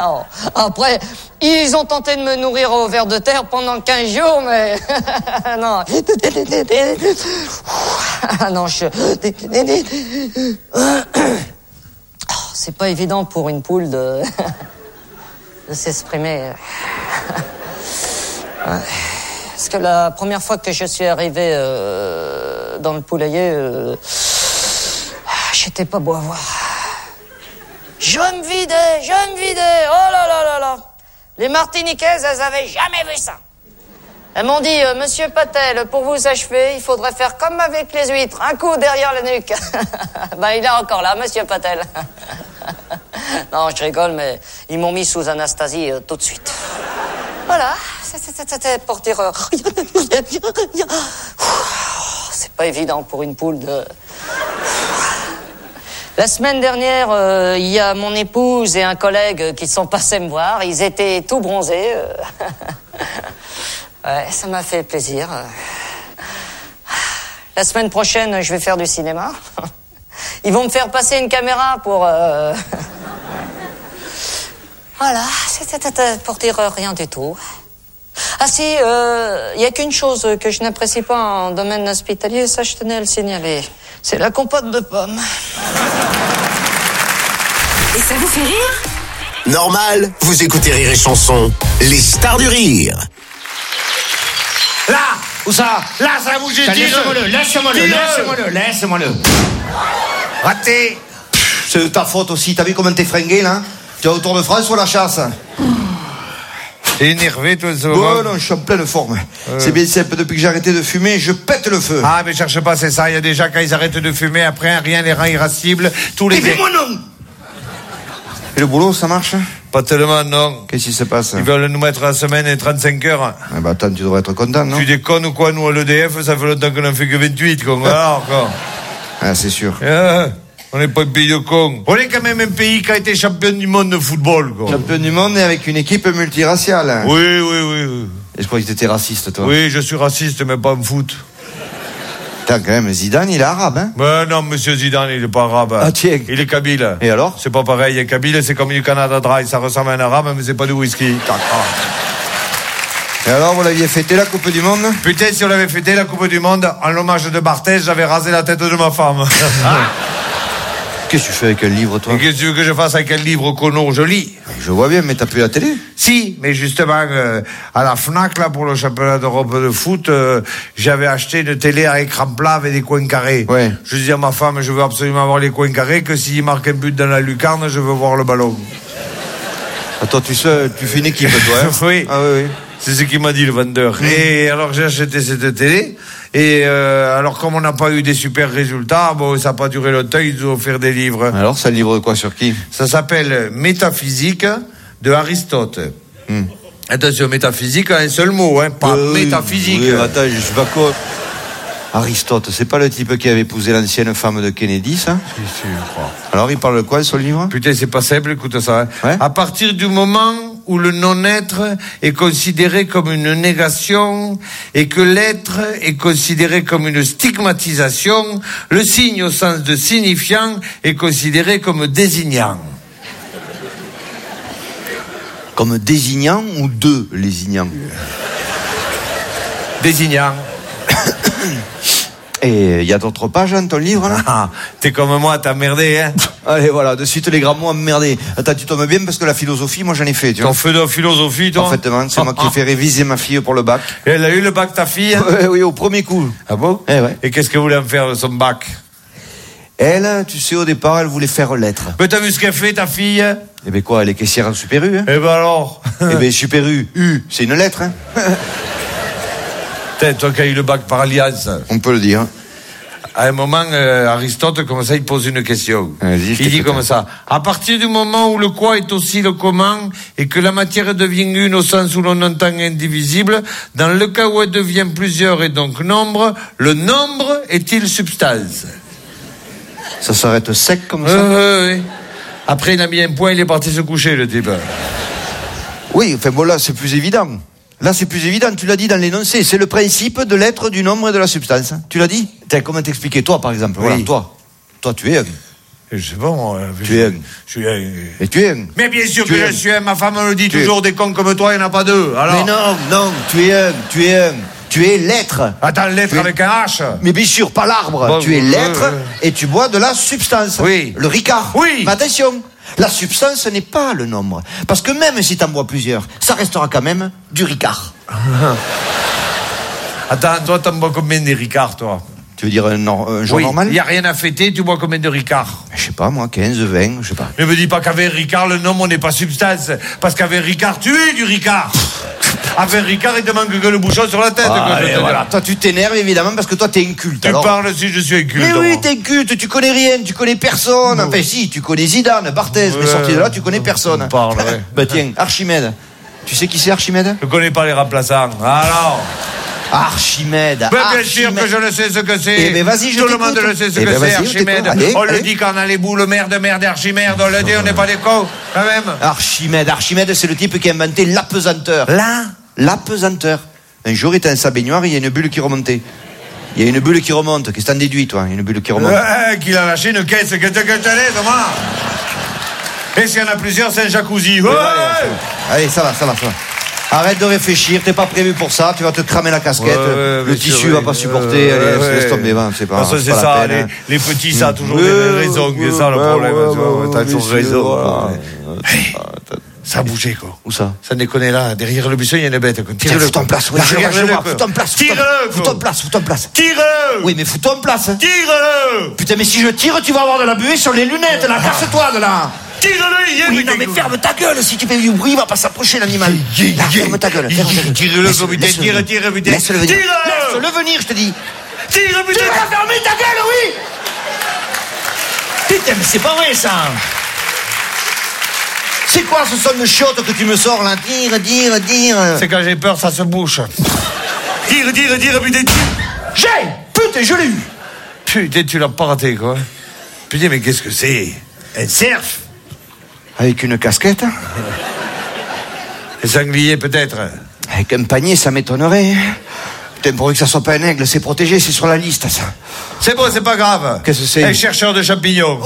Alors, après, ils ont tenté de me nourrir au ver de terre pendant 15 jours, mais... non. Non, c'est pas évident pour une poule de s'exprimer. Parce que la première fois que je suis arrivé dans le poulailler, j'étais pas beau à voir. Je me vidais, oh là là là là. Les Martiniquaises, elles avaient jamais vu ça. Elles m'ont dit, Monsieur Patel, pour vous achever, il faudrait faire comme avec les huîtres, un coup derrière la nuque. Ben, il est encore là, Monsieur Patel. Non, je rigole, mais ils m'ont mis sous Anastasie tout de suite. Voilà, c'était pour dire... C'est pas évident pour une poule de... La semaine dernière, il y a mon épouse et un collègue qui sont passés me voir. Ils étaient tout bronzés. Ouais, ça m'a fait plaisir. La semaine prochaine, je vais faire du cinéma. Ils vont me faire passer une caméra pour... Voilà, c'était pour dire rien du tout. Ah si, il y a qu'une chose que je n'apprécie pas en domaine hospitalier, ça je tenais à le signaler. C'est la compote de pommes. Et ça vous fait rire ? Normal, vous écoutez Rire et Chanson, les stars du rire. Là, où ça ? Là, ça a bougé, laisse-moi-le. Raté. C'est de ta faute aussi, t'as vu comment t'es fringué là ? Tu es au Tour de France ou à la chasse ? T'es énervé, toi, ce moment ? Non, je suis en pleine forme. C'est bien simple, depuis que j'ai arrêté de fumer, je pète le feu. Ah, mais cherche pas, c'est ça. Il y a déjà, quand ils arrêtent de fumer, après, rien les rend irascibles. Tous les... Mais mon nom ! Et le boulot, ça marche ? Pas tellement, non. Qu'est-ce qui se passe ? Ils veulent nous mettre la semaine et 35 heures. Ah bah attends, tu devrais être content, non ? Tu déconnes ou quoi ? Nous, à l'EDF, ça fait longtemps qu'on n'en fait que 28, quoi. Voilà, encore. Ah, c'est sûr. On n'est pas un pays de cons. On est quand même un pays qui a été champion du monde de football, quoi. Champion du monde et avec une équipe multiraciale. Oui. Et je crois que t'étais raciste, toi. Oui, je suis raciste, mais pas en foot. Putain, quand même, Zidane, il est arabe, hein ? Ben non, monsieur Zidane, il est pas arabe. Ah, tiens. Il est kabyle. Et alors ? C'est pas pareil. Kabyle, c'est comme du Canada Dry. Ça ressemble à un arabe, mais c'est pas du whisky. Et alors, vous l'aviez fêté la Coupe du Monde ? Putain, si on l'avait fêté la Coupe du Monde, en l'hommage de Barthez, j'avais rasé la tête de ma femme. Qu'est-ce que tu fais avec un livre, toi ? Et qu'est-ce que tu veux que je fasse avec un livre, Conor ? Je lis. Je vois bien, mais t'as plus la télé ? Si, mais justement, à la Fnac, là, pour le championnat d'Europe de foot, j'avais acheté une télé à écran plat avec des coins carrés. Ouais. Je dis à ma femme, je veux absolument avoir les coins carrés, que s'il marque un but dans la lucarne, je veux voir le ballon. Attends, tu fais une équipe, toi, hein ? Oui. Ah oui. C'est ce qu'il m'a dit, le vendeur. Et alors, j'ai acheté cette télé. Et alors, comme on n'a pas eu des super résultats, bon, ça n'a pas duré longtemps, ils nous ont offert des livres. Alors, ça livre de quoi, sur qui ? Ça s'appelle Métaphysique de Aristote. Attention, métaphysique en un seul mot, hein, pas métaphysique. Oui, attends, je suis pas con. Aristote, c'est pas le type qui avait épousé l'ancienne femme de Kennedy, ça ? Si, je crois. Alors, il parle de quoi, son livre ? Putain, c'est pas simple, écoute ça. Hein. Ouais. À partir du moment où le non-être est considéré comme une négation et que l'être est considéré comme une stigmatisation, le signe au sens de signifiant est considéré comme désignant. Comme désignant ou de lésignant ? Désignant. Et il y a d'autres pages dans ton livre, là ? Ah, t'es comme moi, t'as merdé, hein. Allez, voilà, de suite les grands mots emmerdés. Attends, tu tombes bien parce que la philosophie, moi j'en ai fait, tu vois. T'en fais de la philosophie, toi ? Parfaitement, c'est moi qui ai fait réviser ma fille pour le bac. Et elle a eu le bac, ta fille ? Oui, au premier coup. Ah bon ? Eh ouais. Et qu'est-ce qu'elle voulait en faire de son bac ? Elle, tu sais, au départ, elle voulait faire lettres. Mais t'as vu ce qu'elle fait, ta fille ? Eh ben quoi, elle est caissière en Super U, hein. Eh ben alors ? Eh ben Super U, c'est une lettre, hein. Putain, toi qui as eu le bac par alliance. On peut le dire. À un moment, Aristote, comme ça, il pose une question. Vas-y, il dit comme ça. À partir du moment où le quoi est aussi le comment, et que la matière devient une au sens où l'on entend indivisible, dans le cas où elle devient plusieurs et donc nombre, le nombre est-il substance ? Ça s'arrête sec comme ça ? Oui. Après, il a mis un point, il est parti se coucher, le type. Oui, enfin bon, là, c'est plus évident. Là, c'est plus évident, tu l'as dit dans l'énoncé. C'est le principe de l'être, du nombre et de la substance. Tu l'as dit ? Tiens, comment t'expliquer ? Toi, par exemple. Oui. Voilà, toi, tu es... C'est bon. Tu es un. Je suis un. Et tu es un. Mais bien sûr Tu que es je suis un. Ma femme me le dit Tu es- toujours, des cons comme toi, il n'y en a pas deux. Alors. Mais non, tu es un. Tu es l'être. Attends, l'être Tu es- avec un H. Mais bien sûr, pas l'arbre. Bon, tu es l'être ouais. et tu bois de la substance. Oui. Le Ricard. Oui. Mais attention, la substance n'est pas le nombre. Parce que même si t'en bois plusieurs, ça restera quand même du Ricard. Attends, toi, t'en bois combien de Ricard, toi? Tu veux dire un jour Oui, normal? il n'y a rien à fêter, tu bois combien de Ricard? Je sais pas, moi, 15, 20, je sais pas. Ne me dis pas qu'avec Ricard, le nom, on n'est pas substance. Parce qu'avec Ricard, tu es du Ricard. Avec Ricard, il te manque que le bouchon sur la tête. Ah, que je et te voilà. dis. Toi, tu t'énerves évidemment parce que toi, t'es inculte. Tu alors. parles si je suis inculte. Mais moi. oui, t'es inculte, tu connais rien, tu connais personne. Enfin, si, tu connais Zidane, Barthez, mais Ouais. sorti de là, tu connais personne. On parle, ouais. Bah tiens, Archimède. Tu sais qui c'est Archimède? Je connais pas les remplaçants. Alors. Archimède. Ben, bien sûr que je le sais ce que c'est. Eh ben, vas-y, je Tout le t'écoute. monde le sait ce Eh que ben, c'est, vas-y, je Archimède. t'écoute. Allez, On le allez. dit quand on a les boules, merde, Archimède. On le dit, on n'est pas des cons, quand même. Archimède, c'est le type qui a inventé l'apesanteur. L'apesanteur. Un jour, il était dans sa baignoire, il y a une bulle qui remontait. Il y a une bulle qui remonte. Qu'est-ce que t'en déduis, toi? Il y a une bulle qui remonte. Qu'il a lâché une caisse, que tu l'aides, moi. Et s'il y en a plusieurs, c'est un jacuzzi. Ouais. Allez, ça va. Arrête de réfléchir, t'es pas prévu pour ça, tu vas te cramer la casquette, le tissu va pas supporter, allez, laisse tomber, va, c'est pas, C'est pas ça, la peine, hein. les petits, ça a toujours des raisons, c'est ça le problème. T'as toujours raison. Hey, ça a bougé, quoi. Où ça? Ça déconne là, derrière le buisson, il y a une bête. Tiens, Tire-le. fous-toi en place, oui, Là, je regarde-le, vois, quoi. fous-toi en place, Tire-le, fous-toi en place, fous-toi en place. Tire-le. Oui, mais fous-toi en place. Tire-le. Putain, mais si je tire, tu vas avoir de la buée sur les lunettes, là, casse-toi de là. Tire-le, il y a Oui, non, mais ferme ta gueule, si tu fais du bruit, il va pas s'approcher, l'animal. Là, ferme ta gueule, ferme ta gueule. Tire-le, Laisse-le, putain, laisse-le. tire, putain. Laisse-le venir. Tire-le. Laisse-le venir, je te dis. Tire, Tu putain. vas fermer ta gueule, oui. Putain, mais c'est pas vrai, ça. C'est quoi ce son de chiotte que tu me sors, là? Dire. C'est quand j'ai peur, ça se bouche. Tire, putain. Putain, je l'ai eu. Putain, tu l'as pas raté, quoi. Putain, mais qu'est-ce que c'est? Un cerf? Avec une casquette? Un sanglier, peut-être? Avec un panier, ça m'étonnerait. Putain, pourvu que ça soit pas un aigle, c'est protégé, c'est sur la liste, ça. C'est bon, c'est pas grave. Qu'est-ce que c'est? Un chercheur de champignons.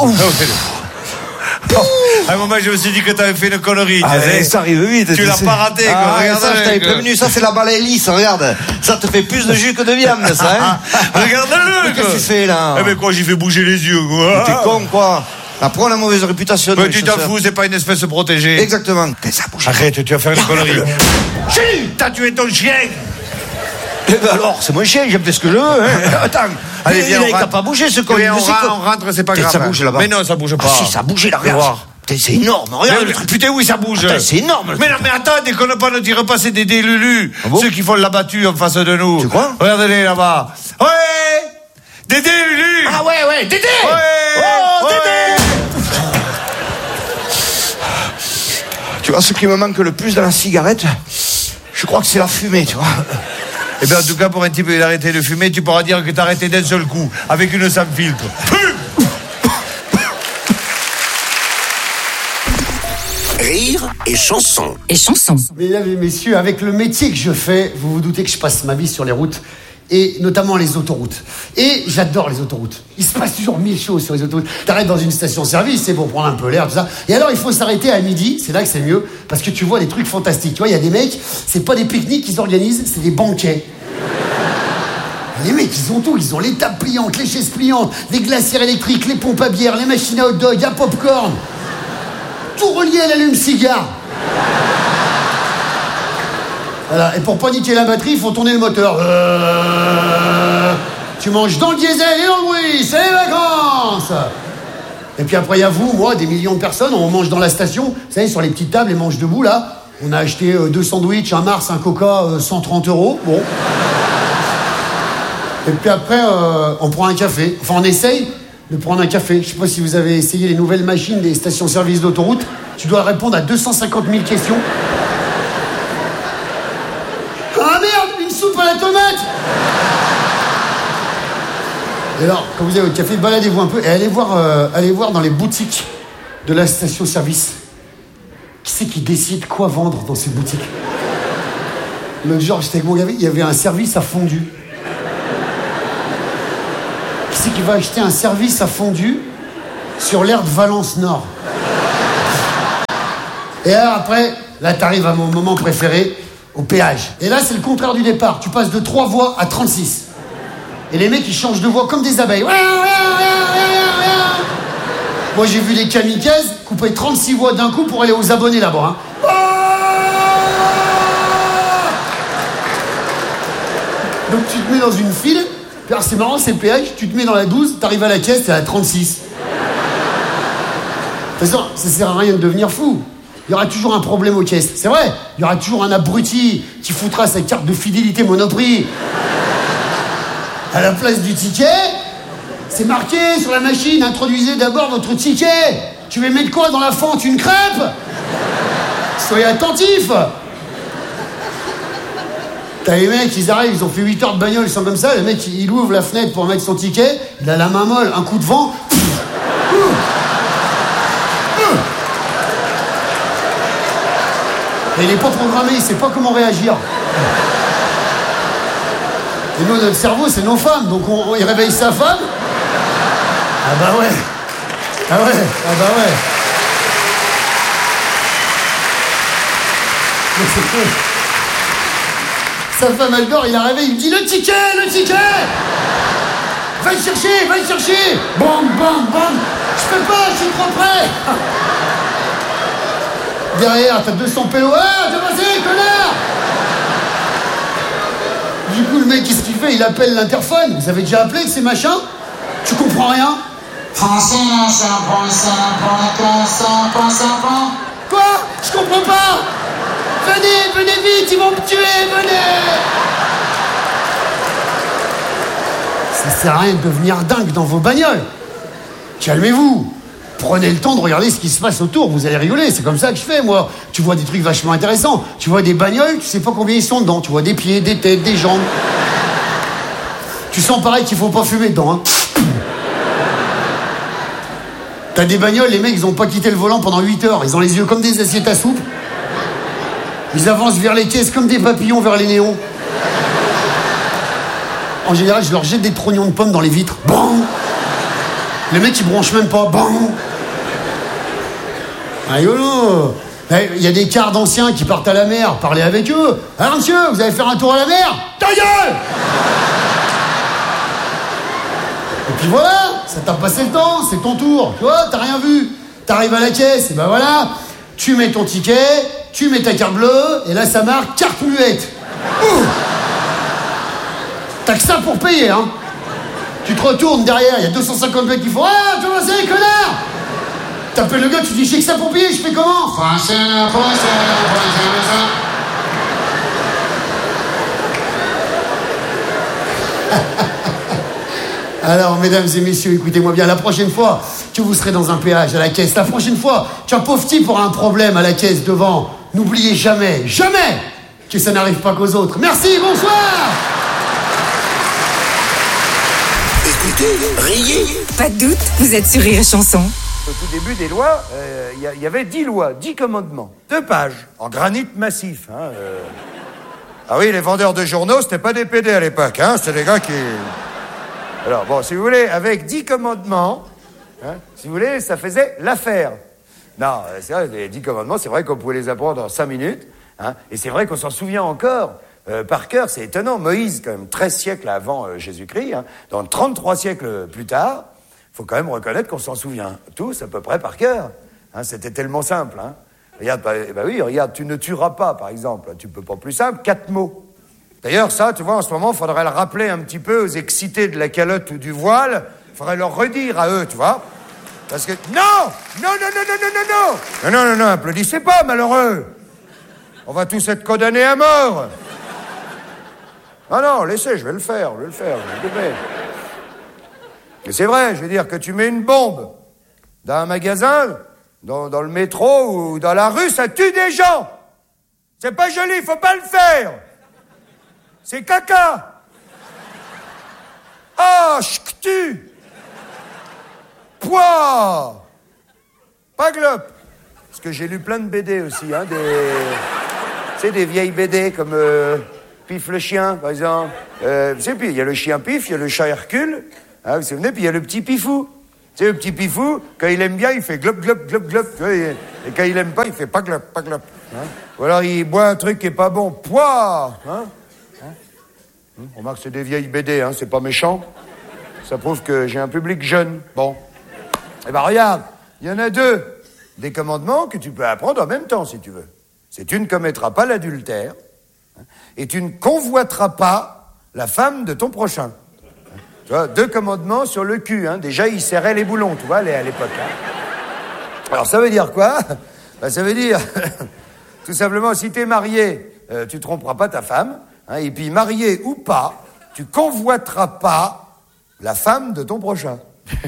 À un moment, je me suis dit que t'avais fait une connerie. tu sais. Ça arrive vite. Tu l'as pas raté, quoi. Ah, Regarde, ça, je t'avais quoi. prévenu. Ça, c'est la baleine lisse, regarde. Ça te fait plus de jus que de viande, ça, hein. Regarde-le, Mais qu'est-ce quoi. que tu fais, là? Eh ben quoi, j'ai fait bouger les yeux, quoi. T'es con, quoi. Après, on a mauvaise réputation. Mais nous, tu les t'en chasseurs. fous, c'est pas une espèce protégée. Exactement. Putain, ça bouge. Arrête, tu vas faire une connerie. Chut. T'as tué ton chien. Eh ben alors, c'est mon chien, j'aime fait ce que je veux, hein. Attends. Allez, viens, on il a rentre. pas bougé, ce con. Eh bien, Il le sait, quoi. on rentre, c'est pas Putain, grave. ça bouge, là-bas. Mais non, ça bouge pas. Ah si, ça a bougé, là, Fais regarde. voir. Putain, c'est énorme, regarde. Mais, putain, oui, ça bouge. Putain, c'est énorme. Mais non, mais attends, déconne pas, ne tire pas, c'est des délulus. Ah bon? Ceux qui font la battue en face de nous. Tu crois? Regardez-les là-bas. Ouais! Des délulus! Ah ouais, Dédé. Ouais! Oh, Ouais! Dédé. Tu vois, ce qui me manque le plus dans la cigarette, je crois que c'est la fumée, tu vois. Eh bien, en tout cas, pour un type qui a arrêté de fumer, tu pourras dire que t'as arrêté d'un seul coup, avec une sans filtre. Rire et chanson. Et chanson. Mesdames et messieurs, avec le métier que je fais, vous vous doutez que je passe ma vie sur les routes, et notamment les autoroutes. Et j'adore les autoroutes. Il se passe toujours 1000 choses sur les autoroutes. T'arrêtes dans une station-service, c'est pour prendre un peu l'air, tout ça. Et alors, il faut s'arrêter à midi, c'est là que c'est mieux, parce que tu vois des trucs fantastiques. Tu vois, il y a des mecs, c'est pas des pique-niques qu'ils organisent, c'est des banquets. Les mecs, ils ont tout. Ils ont les tables pliantes, les chaises pliantes, les glacières électriques, les pompes à bière, les machines à hot dog, à popcorn. Tout relié à l'allume-cigare. Voilà, et pour pas niquer la batterie, il faut tourner le moteur. Tu manges dans le diesel et dans le bruit, c'est les vacances. Et puis après, il y a vous, moi, des millions de personnes, on mange dans la station, vous savez, sur les petites tables, les manches debout, là. On a acheté 2 sandwichs, un Mars, un Coca, 130 €. Bon. Et puis après, on prend un café. Enfin, on essaye de prendre un café. Je sais pas si vous avez essayé les nouvelles machines des stations-service d'autoroute. Tu dois répondre à 250 000 questions. Ah merde, une soupe à la tomate! Et alors, quand vous avez votre café, baladez-vous un peu et allez voir dans les boutiques de la station-service. Qui c'est qui décide quoi vendre dans ces boutiques? L'autre jour, j'étais avec mon gamin, il y avait un service à fondue. Qui c'est qui va acheter un service à fondue sur l'aire de Valence Nord. Et alors après, là t'arrives à mon moment préféré, au péage. Et là c'est le contraire du départ, tu passes de 3 voies à 36. Et les mecs ils changent de voie comme des abeilles. Moi j'ai vu les kamikazes couper 36 voies d'un coup pour aller aux abonnés là-bas. Hein. Donc tu te mets dans une file, alors c'est marrant, c'est le péage, tu te mets dans la 12, t'arrives à la caisse, t'es à la 36. De toute façon, ça sert à rien de devenir fou. Il y aura toujours un problème aux caisses, c'est vrai. Il y aura toujours un abruti qui foutra sa carte de fidélité Monoprix. À la place du ticket, c'est marqué sur la machine, introduisez d'abord votre ticket. Tu veux mettre quoi dans la fente? Une crêpe? Soyez attentifs. T'as les mecs, ils arrivent, ils ont fait 8 heures de bagnole, ils sont comme ça, le mec, il ouvre la fenêtre pour mettre son ticket, il a la main molle, un coup de vent. Et il n'est pas programmé, il sait pas comment réagir. Et nous, notre cerveau, c'est nos femmes, donc il réveille sa femme. Ah bah ouais. Ah ouais, ah bah ouais. Mais c'est fou. Sa femme, elle dort, il la réveille, il me dit le ticket! Va le chercher! Bam! Je peux pas, je suis trop près! Derrière, t'as 200 pélos. Ah, t'as passé, connard! Du coup, le mec, qu'est-ce qu'il fait? Il appelle l'interphone. Vous avez déjà appelé de ces machins? Tu comprends rien? Quoi? Je comprends pas! Venez vite, ils vont me tuer, venez! Ça sert à rien de devenir dingue dans vos bagnoles. Calmez-vous. Prenez le temps de regarder ce qui se passe autour. Vous allez rigoler, c'est comme ça que je fais, moi. Tu vois des trucs vachement intéressants. Tu vois des bagnoles, tu sais pas combien ils sont dedans. Tu vois des pieds, des têtes, des jambes. Tu sens pareil qu'il faut pas fumer dedans, hein. T'as des bagnoles, les mecs, ils ont pas quitté le volant pendant 8 heures. Ils ont les yeux comme des assiettes à soupe. Ils avancent vers les caisses comme des papillons vers les néons. En général, je leur jette des trognons de pommes dans les vitres. Bang! Les mecs, ils bronchent même pas. Bang! Rigolo! Il y a des cars d'anciens qui partent à la mer. Parlez avec eux. Alors, monsieur, vous allez faire un tour à la mer? Ta gueule! Et puis voilà, ça t'a passé le temps, c'est ton tour. Tu vois, t'as rien vu. T'arrives à la caisse, et ben voilà, tu mets ton ticket, tu mets ta carte bleue, et là ça marque carte muette. Ouh. T'as que ça pour payer, hein. Tu te retournes derrière, il y a 250 mecs qui font ah, comment c'est, connard? T'appelles le gars, tu dis j'ai que ça pour payer, je fais comment? Alors, mesdames et messieurs, écoutez-moi bien, la prochaine fois que vous serez dans un péage à la caisse, la prochaine fois qu'un pauvre type aura un problème à la caisse devant, n'oubliez jamais que ça n'arrive pas qu'aux autres. Merci, bonsoir! Écoutez, riez. Pas de doute, vous êtes sur Rire et Chanson. Au tout début des lois, il y avait 10 lois, 10 commandements. 2 pages, en granit massif. Hein, Ah oui, les vendeurs de journaux, c'était pas des PD à l'époque, hein, c'était des gars qui... Alors, bon, si vous voulez, avec 10 commandements, hein, si vous voulez, ça faisait l'affaire. Non, c'est vrai, les 10 commandements, c'est vrai qu'on pouvait les apprendre en 5 minutes, hein, et c'est vrai qu'on s'en souvient encore. Par cœur, c'est étonnant. Moïse, quand même 13 siècles avant Jésus-Christ, hein, donc 33 siècles plus tard, faut quand même reconnaître qu'on s'en souvient tous à peu près par cœur. Hein, c'était tellement simple. Hein. Regarde, oui, regarde, tu ne tueras pas, par exemple. Tu peux pas plus simple, 4 mots. D'ailleurs, ça, tu vois, en ce moment, il faudrait le rappeler un petit peu aux excités de la calotte ou du voile. Il faudrait leur redire à eux, tu vois. Parce que... Non, applaudissez pas, malheureux. On va tous être condamnés à mort. Ah non, laissez, je vais le faire. Mais c'est vrai, je veux dire que tu mets une bombe dans un magasin, dans le métro ou dans la rue, ça tue des gens. C'est pas joli, faut pas le faire. C'est caca. Ah, ch'tu. Pouah. Pas glop. Parce que j'ai lu plein de BD aussi, hein, des vieilles BD comme Pif le chien, par exemple. Vous savez, puis il y a le chien Pif, il y a le chat Hercule, hein, vous vous souvenez, puis il y a le petit Pifou. Tu sais, le petit pifou, quand il aime bien, il fait glop, glop, glop, glop. Tu vois, et quand il aime pas, il fait pas glop, pas glop. Hein? Ou alors il boit un truc qui est pas bon. Pouah, hein? On remarque que c'est des vieilles BD, hein, c'est pas méchant. Ça prouve que j'ai un public jeune. Bon. Eh ben regarde, il y en a 2. Des commandements que tu peux apprendre en même temps, si tu veux. C'est tu ne commettras pas l'adultère, hein, et tu ne convoiteras pas la femme de ton prochain. Tu vois, 2 commandements sur le cul, hein. Déjà, ils serraient les boulons, tu vois, à l'époque. Hein. Alors, ça veut dire quoi? Ben, ça veut dire, tout simplement, si t'es marié, tu tromperas pas ta femme, hein, et puis, marié ou pas, tu convoiteras pas la femme de ton prochain.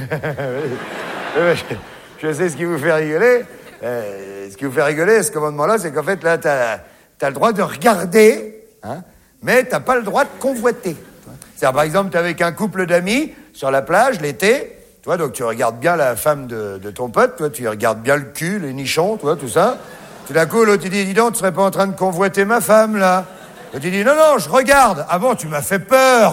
Je sais ce qui vous fait rigoler. Ce qui vous fait rigoler, ce commandement-là, c'est qu'en fait, là, t'as le droit de regarder, hein, mais t'as pas le droit de convoiter. C'est-à-dire, par exemple, t'es avec un couple d'amis sur la plage l'été, tu vois, donc tu regardes bien la femme de ton pote, toi, tu regardes bien le cul, les nichons, tu vois, tout ça. Tout d'un coup, l'autre, il dit, dis donc, tu serais pas en train de convoiter ma femme, là? L'autre, il dit, non, non, je regarde. Ah bon, tu m'as fait peur.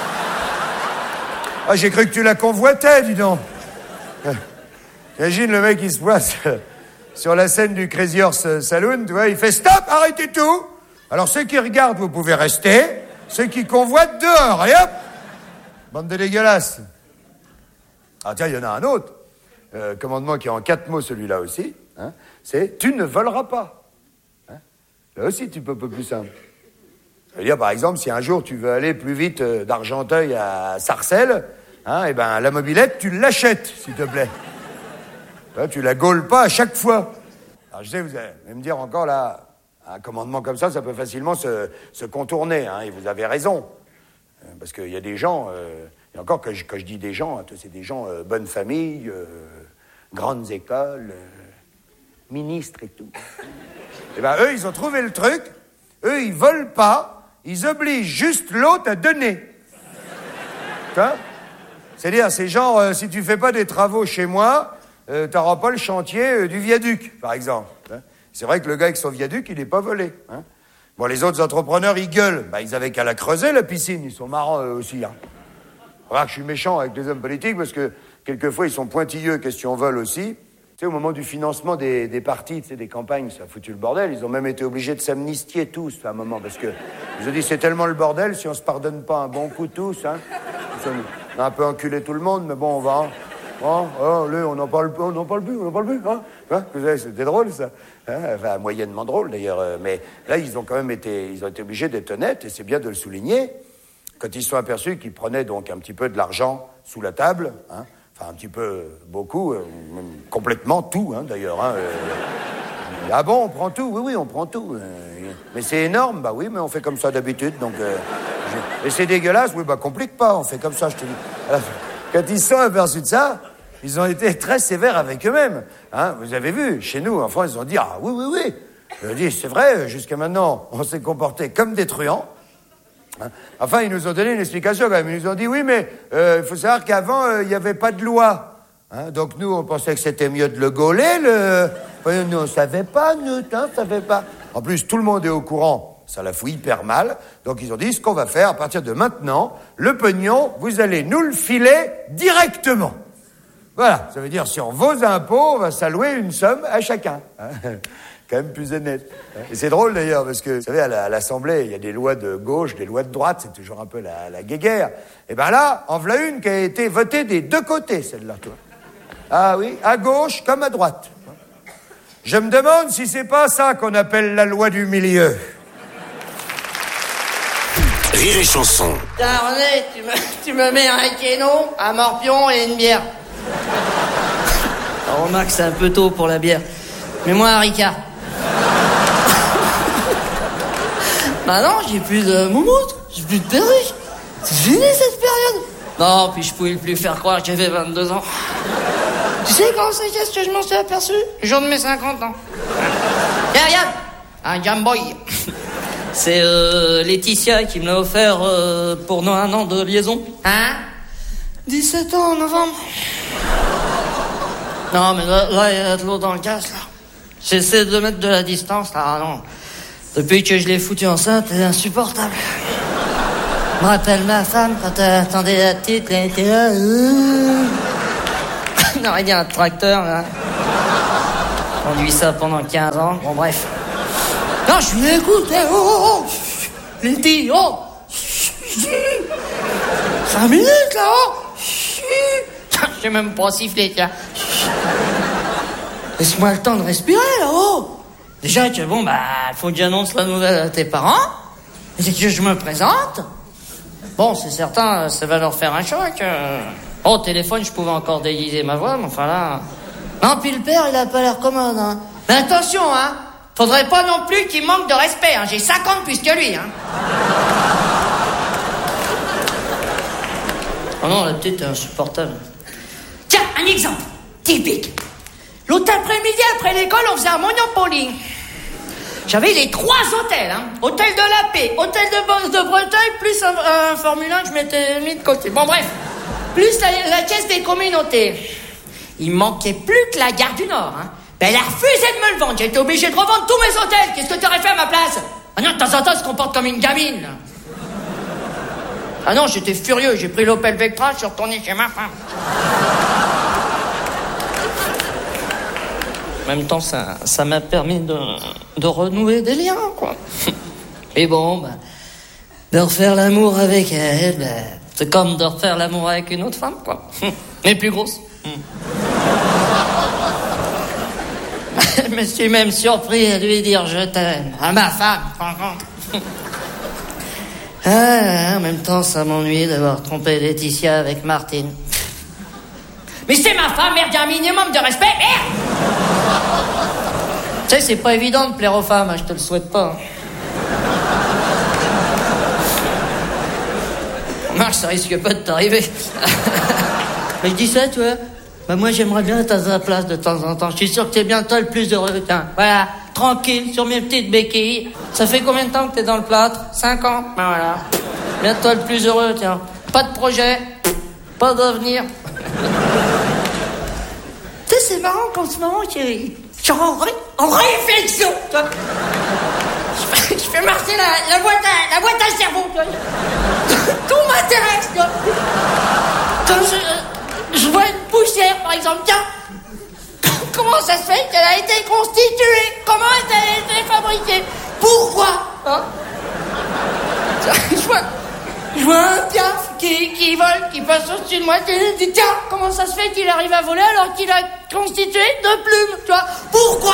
Ah, j'ai cru que tu la convoitais, dis donc. Imagine le mec, il se place sur la scène du Crazy Horse Saloon, tu vois, il fait stop, arrêtez tout. Alors, ceux qui regardent, vous pouvez rester. Ceux qui convoitent, dehors. Et hop! Bande de dégueulasses. Ah, tiens, il y en a un autre. Commandement qui est en 4 mots, celui-là aussi. Hein, c'est tu ne voleras pas. Hein, là aussi, tu peux un peu plus simple. Ça veut dire, par exemple, si un jour tu veux aller plus vite d'Argenteuil à Sarcelles, hein, et ben, la mobilette, tu l'achètes, s'il te plaît. Là, tu la gaules pas à chaque fois. Alors, je sais, vous allez me dire encore là, un commandement comme ça peut facilement se contourner, hein, et vous avez raison. Parce qu'il y a des gens, et encore quand je dis des gens, c'est des gens bonne famille, grandes écoles, ministres et tout. Et ben eux, ils ont trouvé le truc, eux, ils volent pas, ils obligent juste l'autre à donner. Hein? C'est-à-dire, c'est genre, si tu fais pas des travaux chez moi, t'auras pas le chantier du viaduc, par exemple. Hein? C'est vrai que le gars avec son viaduc, il n'est pas volé. Hein? Bon, les autres entrepreneurs, ils gueulent. Bah, ils avaient qu'à la creuser, la piscine. Ils sont marrants, eux aussi. Hein. Remarque, je suis méchant avec les hommes politiques parce que, quelquefois, ils sont pointilleux, question vol aussi. Tu sais, au moment du financement des partis, tu sais, des campagnes, ça a foutu le bordel. Ils ont même été obligés de s'amnistier tous, à un moment, parce que ils ont dit, c'est tellement le bordel, si on se pardonne pas un bon coup tous, hein. On a un peu enculé tout le monde, mais bon, on va... Hein. Oh, on n'en parle plus, hein, c'était drôle, ça. Hein, enfin, moyennement drôle, d'ailleurs. Mais là, ils ont été obligés d'être honnêtes, et c'est bien de le souligner. Quand ils se sont aperçus qu'ils prenaient donc un petit peu de l'argent sous la table, hein, enfin, un petit peu, beaucoup, même complètement tout, hein, d'ailleurs. Hein, ah bon, on prend tout? Oui, on prend tout. Mais c'est énorme? Bah oui, mais on fait comme ça d'habitude, donc... Et c'est dégueulasse? Oui, bah complique pas, on fait comme ça, je te dis. Alors, quand ils se sont aperçus de ça, ils ont été très sévères avec eux-mêmes. Hein, vous avez vu, chez nous, en France, ils ont dit, ah oui. Ils ont dit, c'est vrai, jusqu'à maintenant, on s'est comporté comme des truands. Hein, enfin, ils nous ont donné une explication quand même. Ils nous ont dit, oui, mais il faut savoir qu'avant, il n'y avait pas de loi. Hein, donc nous, on pensait que c'était mieux de le gauler. Nous, on ne savait pas, savait pas. En plus, tout le monde est au courant. Ça la fout hyper mal. Donc, ils ont dit, ce qu'on va faire, à partir de maintenant, le pognon, vous allez nous le filer directement. Voilà. Ça veut dire, sur vos impôts, on va s'allouer une somme à chacun. Hein, quand même plus honnête. Et c'est drôle, d'ailleurs, parce que, vous savez, à l'Assemblée, il y a des lois de gauche, des lois de droite, c'est toujours un peu la guéguerre. Et ben là, en voilà une qui a été votée des 2 côtés, celle-là, toi. Ah oui, à gauche comme à droite. Je me demande si c'est pas ça qu'on appelle la loi du milieu. Rire et Chanson. Tiens, René, tu me mets un kénon, un morpion et une bière. Alors, remarque, c'est un peu tôt pour la bière. Mets-moi un Ricard. Bah non, j'ai plus de moumoute, j'ai plus de perruque. C'est fini cette période. Non, puis je pouvais plus faire croire que j'avais 22 ans. Tu sais quand c'est qu'est-ce que je m'en suis aperçu? Le jour de mes 50 ans. Tiens, regarde, un Game Boy. C'est Laetitia qui me l'a offert pour nos 1 an de liaison. Hein? 17 ans en novembre. Non, mais là, il y a de l'eau dans le gaz, là. J'essaie de mettre de la distance, là. Ah, non. Depuis que je l'ai foutu enceinte, c'est insupportable. Je me rappelle ma femme quand elle attendait la petite, elle était là. on aurait dit un tracteur, là. Conduit ça pendant 15 ans, bon bref. Non, je lui écoute, il dit, 5 minutes, là, j'ai même pas sifflé, tiens. Laisse-moi le temps de respirer, là-haut. Déjà que, bon, faut que j'annonce la nouvelle à tes parents. Et que je me présente. Bon, c'est certain, ça va leur faire un choc. Au téléphone, je pouvais encore déguiser ma voix, mais enfin là... Non, puis le père, il a pas l'air commode, hein. Mais attention, hein. Faudrait pas non plus qu'il manque de respect, hein. J'ai 5 ans de plus que lui, hein. Oh non, la petite est insupportable. Tiens, un exemple typique. L'autre après-midi, après l'école, on faisait un Monopoly. J'avais les 3 hôtels, hein. Hôtel de la Paix, hôtel de Bretagne, plus un Formule 1 que je m'étais mis de côté. Bon, bref. Plus la caisse des communautés. Il manquait plus que la gare du Nord, hein. Ben, elle a refusé de me le vendre. J'ai été obligé de revendre tous mes hôtels. Qu'est-ce que t'aurais fait à ma place? Ah non, de temps en temps, elle se comporte comme une gamine, là. Ah non, j'étais furieux. J'ai pris l'Opel Vectra, je suis retourné chez ma femme. En même temps, ça m'a permis de renouer des liens, quoi. Et bon, de refaire l'amour avec elle, c'est comme de refaire l'amour avec une autre femme, quoi. Mais plus grosse. Je me suis même surpris à lui dire je t'aime. À ma femme, par contre. En même temps, ça m'ennuie d'avoir trompé Laetitia avec Martine. Mais c'est ma femme, merde, il y a un minimum de respect, merde! Tu sais, c'est pas évident de plaire aux femmes, hein, je te le souhaite pas. Marche, ça risque pas de t'arriver. Mais je dis ça, tu vois. Moi, j'aimerais bien être à ta place de temps en temps. Je suis sûr que t'es bien toi le plus heureux. Tiens, voilà, tranquille, sur mes petites béquilles. Ça fait combien de temps que t'es dans le plâtre? 5 ans. Ben voilà. Bien toi le plus heureux, tiens. Pas de projet, pas d'avenir. Tu sais, c'est marrant qu'en ce moment, je suis en réflexion, tu vois. Je fais marcher la boîte à cerveau, tu vois. Tout m'intéresse, tu vois. Quand je vois une poussière, par exemple, tiens, comment ça se fait qu'elle a été constituée? Comment elle a été fabriquée? Pourquoi, hein? Je vois un piaf qui vole, qui passe au-dessus de moi, et je dis, tiens, comment ça se fait qu'il arrive à voler alors qu'il a constitué de plumes, tu vois? Pourquoi?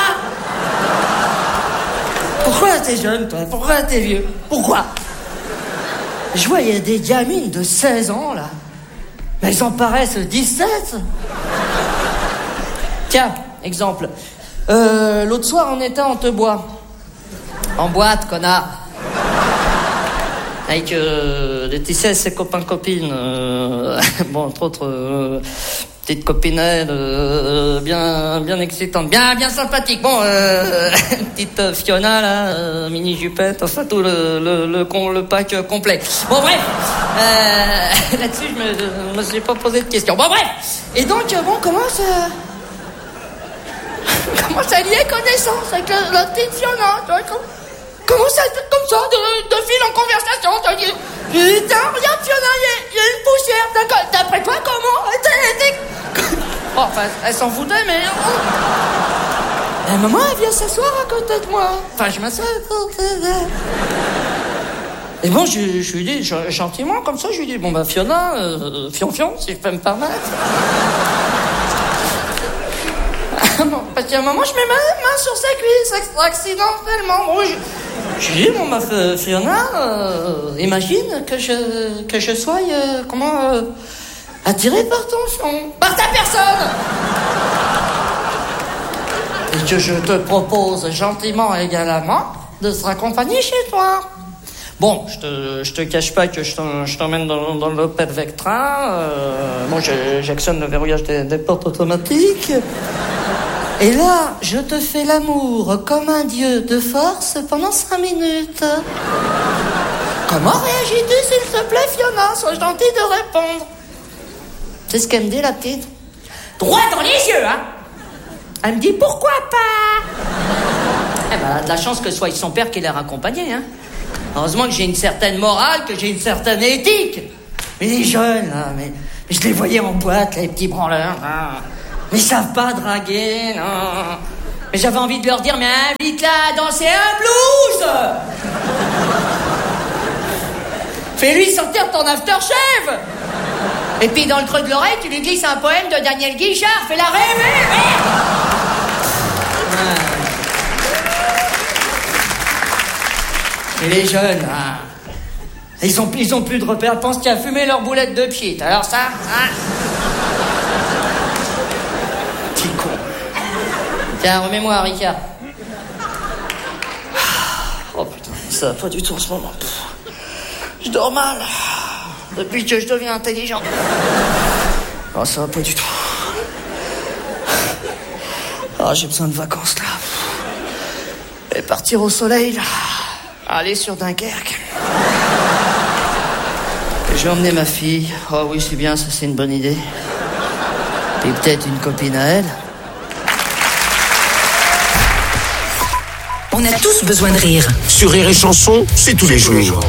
Pourquoi t'es jeune, toi? Pourquoi t'es vieux? Pourquoi? Je vois, il y a des gamines de 16 ans, là. Mais elles en paraissent 17. Tiens, exemple. L'autre soir, on était en Tebois. En boîte, connard. Avec Laetitia et ses copains-copines. Bon, entre autres, petite copinette, bien excitante, bien sympathique. Bon, petite Fiona, là, mini-jupette, enfin tout le pack complet. Bon, bref. Là-dessus, je me suis pas posé de questions. Bon, bref. Et donc, bon, comment ça lier connaissance avec la petite Fiona, tu vois, comment ça, comme ça, de fil en conversation, tu vois, putain, regarde Fiona, il y a une poussière, d'après toi, comment? Oh, enfin, elle s'en foutait, mais... Et maman, elle vient s'asseoir à côté de moi. Enfin, je m'assois à côté d'elle. Et bon, je lui dis, gentiment, comme ça, je lui dis, bon, Fiona, fion, si je peux me permettre. Bon, parce qu'à un moment, je mets ma main sur sa cuisse, accidentellement. Bon, je lui dis, bon, Fiona, imagine que je sois, attiré par ton fion. Par ta personne! Et que je te propose gentiment et également de se raccompagner chez toi. Bon, je te cache pas que je t'emmène dans l'Opel Vectra. Bon, j'actionne le verrouillage des portes automatiques. Et là, je te fais l'amour comme un dieu de force pendant 5 minutes. Comment réagis-tu, s'il te plaît, Fiona? Sois gentille de répondre. C'est ce qu'elle me dit, la petite. Droit dans les yeux, hein. Elle me dit, pourquoi pas? Eh ben, elle a de la chance que ce soit son père qui l'ait raccompagné, hein. Heureusement que j'ai une certaine morale, que j'ai une certaine éthique. Mais les jeunes, là, mais je les voyais en boîte, les petits branleurs, là. Mais ils savent pas draguer, non. Mais j'avais envie de leur dire, mais invite-la à danser un blues. Fais-lui sortir ton aftershave. Et puis dans le creux de l'oreille, tu lui glisses un poème de Daniel Guichard. Fais-la rêver, merde. Et les jeunes, hein, ils ont plus de repères. Pensent qu'il y a fumé leur boulette de pied. Alors ça, hein. Petit con. Tiens, remets-moi, Ricard. Oh putain, ça va pas du tout en ce moment. Je dors mal. Depuis que je deviens intelligent. Oh, ça va pas du tout. Ah, j'ai besoin de vacances, là. Et partir au soleil, là. Aller sur Dunkerque. Et je vais emmener ma fille. Oh oui, c'est bien, ça c'est une bonne idée. Et peut-être une copine à elle. On a tous besoin de rire. Sur Rire et Chanson, c'est tous les jours.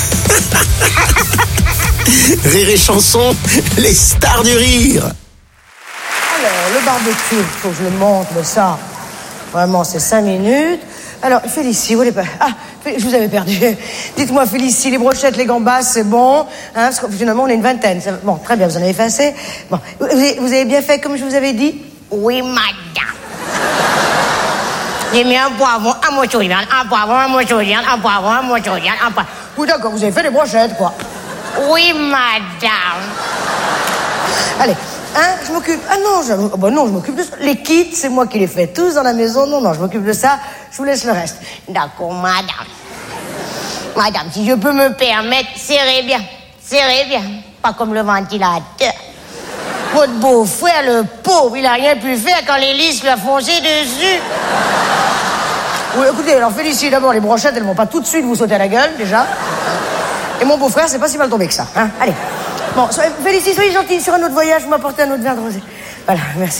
Rire et Chanson, les stars du rire. Alors, le barbecue, il faut que je le montre, ça. Vraiment, c'est 5 minutes. Alors, Félicie, où elle est pas... Ah, je vous avais perdu. Dites-moi, Félicie, les brochettes, les gambas, c'est bon, hein, parce que finalement, on est une vingtaine. Bon, très bien, vous en avez fait assez. Bon, vous avez bien fait comme je vous avais dit? Oui, madame. J'ai mis un poivron, un morceau de viande, un poivron, un morceau de viande, un poivron, un morceau de viande, un poivron. Oui, d'accord, vous avez fait les brochettes, quoi. Oui, madame. Allez, hein, je m'occupe... Ah non, non, je m'occupe de ça. Les kits, c'est moi qui les fais tous dans la maison. Non, je m'occupe de ça. Je vous laisse le reste. D'accord, madame. Madame, si je peux me permettre, serrez bien. Serrez bien. Pas comme le ventilateur. Votre beau-frère, le pauvre, il a rien pu faire quand l'hélice lui a foncé dessus. Oui, écoutez, alors Félicie, d'abord, les brochettes, elles vont pas tout de suite vous sauter à la gueule, déjà. Et mon beau-frère, c'est pas si mal tombé que ça, hein. Allez. Bon, Félicie, soyez gentille, sur un autre voyage, vous m'apportez un autre verre de rosé. Voilà, merci.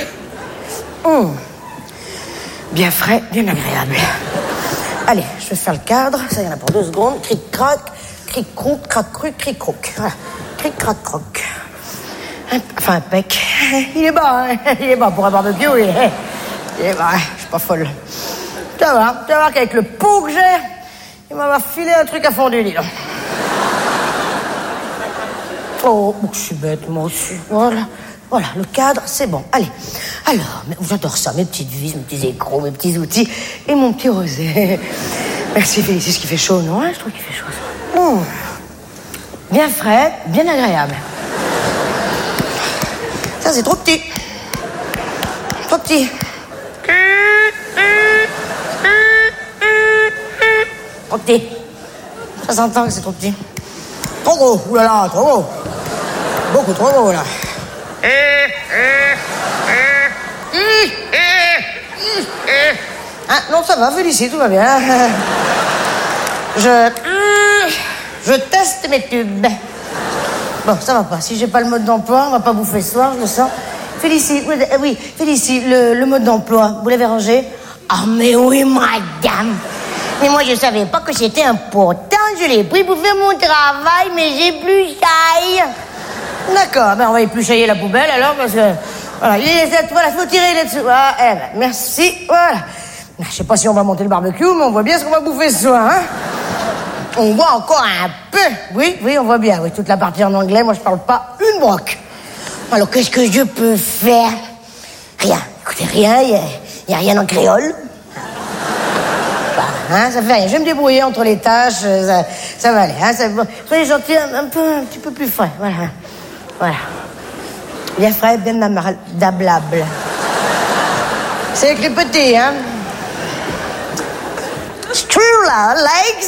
Bien frais, bien agréable. Allez, je vais faire le cadre, ça y en a pour 2 secondes. Cric-crac, cric-croc, crac-cruc, cric-croc. Voilà, cric-crac-croc. Enfin, impec. Il est bas, hein. Il est bas pour un barbecue, il est bas, hein. Je suis pas folle. Tu vas voir qu'avec le pot que j'ai, il m'a filé un truc à fondu, dis donc. Oh, je suis bête, moi aussi. Voilà, le cadre, c'est bon. Allez, alors, j'adore ça, mes petites vis, mes petits écrous, mes petits outils et mon petit rosé. Merci, Félicie, ce qui fait chaud, non? Je trouve qu'il fait chaud, ça. Bien frais, bien agréable. Ça, c'est trop petit. Trop petit. Trop petit. Ça s'entend que c'est trop petit. Trop gros, oulala, trop gros. Beaucoup trop gros, là. Ah, non, ça va, Félicie, tout va bien. Je teste mes tubes. Bon, ça va pas. Si j'ai pas le mode d'emploi, on va pas bouffer ce soir, je le sens. Félicie, oui, Félicie, le mode d'emploi, vous l'avez rangé? Ah, mais oui, madame. Mais moi, je savais pas que c'était important. Je l'ai pris pour faire mon travail, mais j'ai plus chaille. D'accord, ben on va épluchailler la poubelle alors, parce que... Voilà, faut tirer là-dessus. Ah, merci, voilà. Je sais pas si on va monter le barbecue, mais on voit bien ce qu'on va bouffer ce soir, hein. On voit encore un peu. Oui, on voit bien. Oui, toute la partie en anglais, moi je parle pas une broque. Alors qu'est-ce que je peux faire? Rien. Écoutez, rien, il y a rien en créole. Hein, ça fait rien. Je vais me débrouiller entre les tâches, ça va aller. Hein, soyez gentils, un petit peu plus frais. Voilà. Bien frais, bien dablable. C'est écrit petit, hein. Strula legs.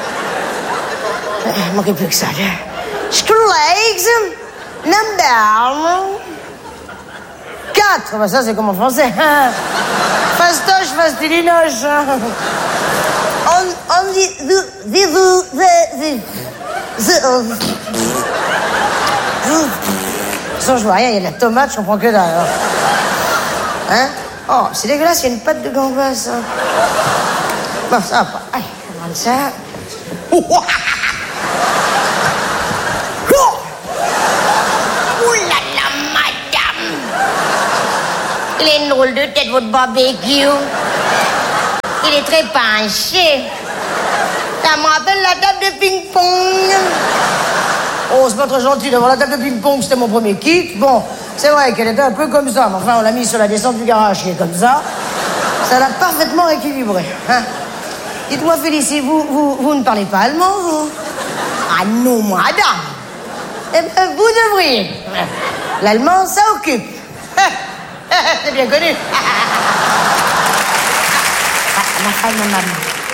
Il manquait plus que ça. Strula legs. Number 4. Bah ça, c'est comme en français. Fastoche, fastidinoche. On dit... De toute façon, je vois rien, il y a de la tomate, je comprends que dalle. Hein? Oh, c'est dégueulasse, il y a une pâte de gambas. Hein. Bon, ça va pas. Allez, on va prendre ça. Ouh là là, madame. Il est une drôle de tête, votre barbecue. Il est très penché. Ça me rappelle la table de ping-pong. Oh, c'est pas très gentil d'avoir la table de ping-pong, c'était mon premier kit. Bon, c'est vrai qu'elle était un peu comme ça, mais enfin, on l'a mis sur la descente du garage qui est comme ça. Ça l'a parfaitement équilibré. Hein. Dites-moi, Félicie, vous ne parlez pas allemand, vous? Ah non, madame. Eh bien, vous devriez. L'allemand, ça occupe. C'est bien connu. Ma maman.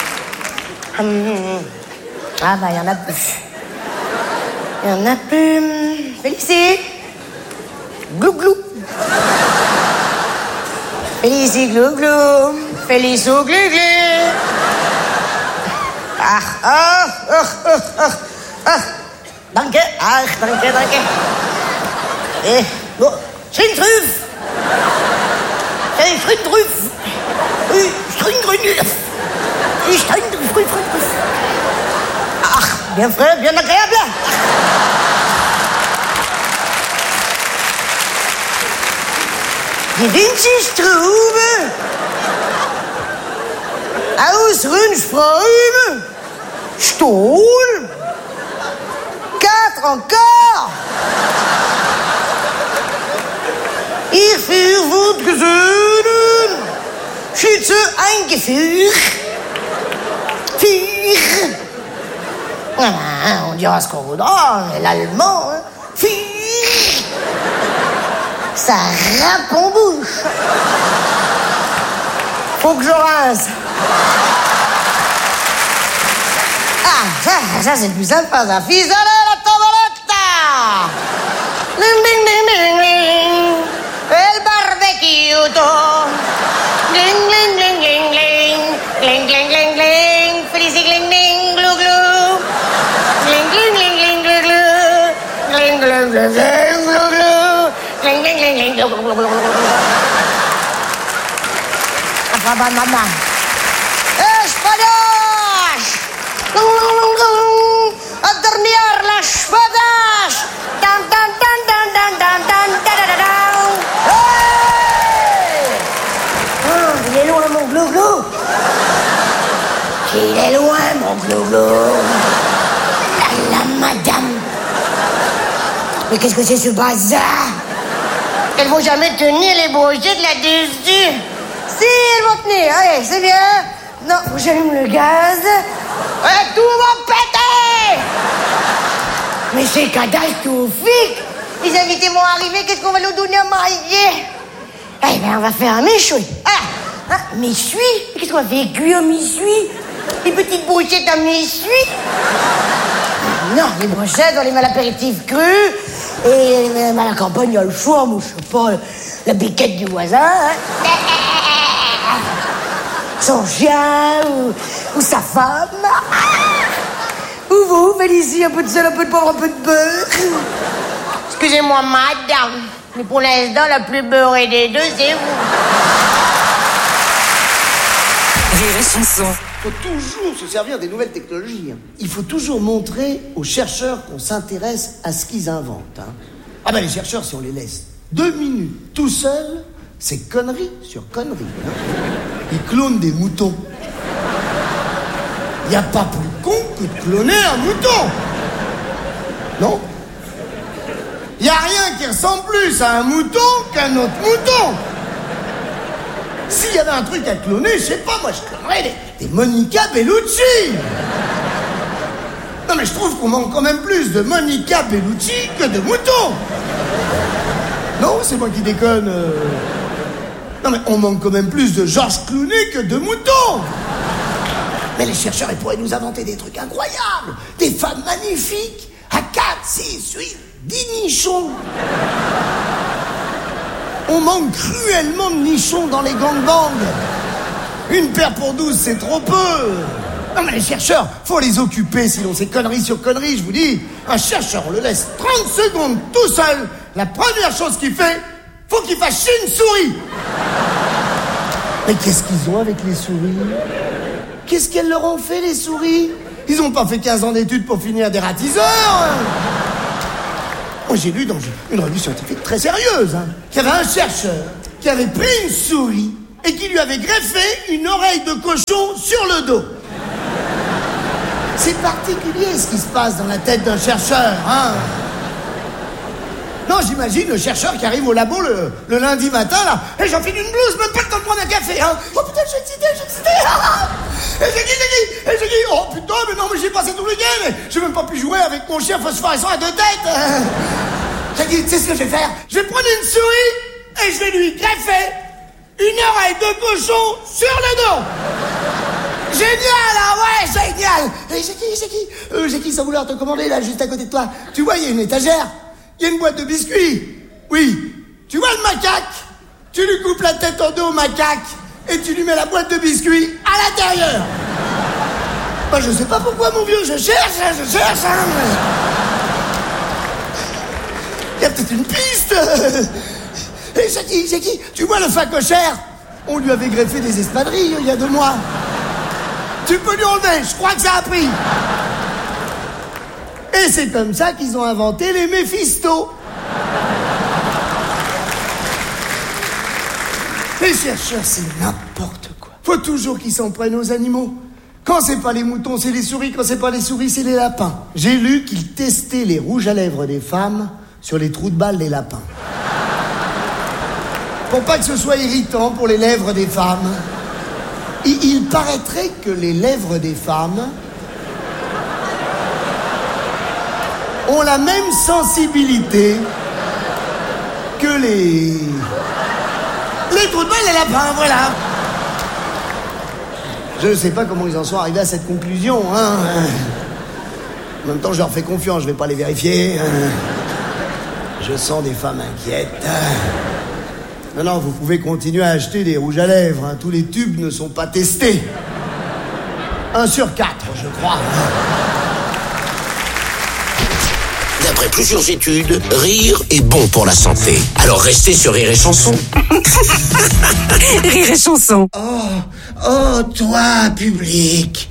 Ah, bah, il y en a plus. Il y en a plus. Félicie. Glou, glou. Félicie, glou, glou. Félicie, glou, glou. Danke. Danke. Bon, c'est une truffe. C'est une truffe. Ah, bien frais, bien agréable. Die Vinci-Strube. Aus Rundströme. Stuhl. 4 encore. Ich für wird gesöhnen. Schütze eingeführt. On dira ce qu'on voudra, mais l'allemand, hein, ça râpe en bouche. Faut que je rince. Ah, ça c'est le plus sympa, ça. Fisale la tavoletta. Ding, ding, ding, ding, ding. El barbecue. Ding, ding, ding, ding, ding. Gling, gling, gling, gling. Félicie, gling, ding, glou, glou. Gling, gling, gling, gling, glou, glou. Gling, gling, gling, gling, glou, glou. Gling, gling, gling, gling, glou, glou, glou, glou. Apa, mama? Espadache! Adorniar la espadache! Dan, dan, dan, dan, dan, dan, dan, dan, dan, dan. Hey! Oh, il est loin, mon glou-glou. Il est loin, mon glou-glou. La madame. Mais qu'est-ce que c'est ce bazar? Elles vont jamais tenir les brochettes là-dessus. Si, elles vont tenir. Allez, c'est bien. Non, faut que j'allume le gaz. Tout va péter. Mais c'est catastrophique. Les invités vont arriver, qu'est-ce qu'on va nous donner à manger? Eh bien, on va faire un méchoui. Ah, méchoui? Qu'est-ce qu'on va faire? Cuire un méchoui? Des petites brochettes à méchoui? Non, les brochettes, on les met à l'apéritif cru. Et à la campagne, il y a le choix, moi, je sais pas, la biquette du voisin. Hein. Son chien, ou sa femme. Ou vous, Félicie, un peu de sel, un peu de poivre, un peu de beurre. Excusez-moi, madame, mais pour l'instant, la plus beurrée des deux, c'est vous. Rire et chanson. Il faut toujours se servir des nouvelles technologies. Il faut toujours montrer aux chercheurs qu'on s'intéresse à ce qu'ils inventent. Hein. Ah ben les chercheurs, si on les laisse 2 minutes tout seuls, c'est connerie sur connerie. Hein. Ils clonent des moutons. Il n'y a pas plus con que de cloner un mouton. Non? Il n'y a rien qui ressemble plus à un mouton qu'un autre mouton. S'il y avait un truc à cloner, je sais pas, moi je clonerais des Monica Bellucci. Non mais je trouve qu'on manque quand même plus de Monica Bellucci que de moutons. Non, c'est moi qui déconne. Non mais on manque quand même plus de Georges Clooney que de moutons. Mais les chercheurs, ils pourraient nous inventer des trucs incroyables. Des femmes magnifiques à 4, 6, 8, 10 nichons. On manque cruellement de nichons dans les gangbangs. Une paire pour 12, c'est trop peu. Non mais les chercheurs, faut les occuper, sinon c'est connerie sur connerie, je vous dis. Un chercheur, on le laisse 30 secondes tout seul. La première chose qu'il fait, faut qu'il fasse chier une souris. Mais qu'est-ce qu'ils ont avec les souris? Qu'est-ce qu'elles leur ont fait, les souris? Ils ont pas fait 15 ans d'études pour finir des ratiseurs. Moi, j'ai lu dans une revue scientifique très sérieuse qu'il y avait un chercheur qui avait pris une souris et qui lui avait greffé une oreille de cochon sur le dos. C'est particulier ce qui se passe dans la tête d'un chercheur, hein. Non, j'imagine le chercheur qui arrive au labo le lundi matin, là, et j'enfile une blouse, même pas le temps de prendre un café, hein. Oh putain, je suis excité. Et j'ai dit, oh putain, mais non, mais j'ai passé tout le week-end, mais j'ai même pas pu jouer avec mon chien phosphorescent à 2 têtes. J'ai dit, tu sais ce que je vais faire? Je vais prendre une souris et je vais lui greffer une oreille de cochon sur le dos. Génial, hein, ouais, génial. Et j'ai qui sans vouloir te commander, là, juste à côté de toi? Tu vois, il y a une étagère, il y a une boîte de biscuits. Oui, tu vois le macaque? Tu lui coupes la tête en deux au macaque et tu lui mets la boîte de biscuits à l'intérieur. Bah, je sais pas pourquoi, mon vieux, je cherche. Il y a peut-être une piste. Et j'ai qui? Tu vois le facochère? On lui avait greffé des espadrilles il y a 2 mois. Tu peux lui enlever, je crois que ça a pris. Et c'est comme ça qu'ils ont inventé les Méphisto. Les chercheurs, c'est n'importe quoi. Faut toujours qu'ils s'en prennent aux animaux. Quand c'est pas les moutons, c'est les souris. Quand c'est pas les souris, c'est les lapins. J'ai lu qu'ils testaient les rouges à lèvres des femmes sur les trous de balles des lapins. Pour pas que ce soit irritant pour les lèvres des femmes. Il paraîtrait que les lèvres des femmes ont la même sensibilité que les trous de balles des lapins, voilà. Je ne sais pas comment ils en sont arrivés à cette conclusion, hein. En même temps, je leur fais confiance, je vais pas les vérifier. Je sens des femmes inquiètes. Non, vous pouvez continuer à acheter des rouges à lèvres, hein. Tous les tubes ne sont pas testés. 1 sur 4, je crois. D'après plusieurs études, rire est bon pour la santé. Alors restez sur Rire et Chanson. Rire et Chanson. Oh, toi, public.